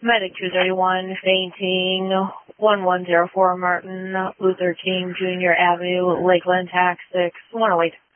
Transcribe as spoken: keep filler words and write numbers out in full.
Medic two thirty-one, fainting, one one zero four Martin Luther King Junior Avenue, Lakeland, tax six one oh eight.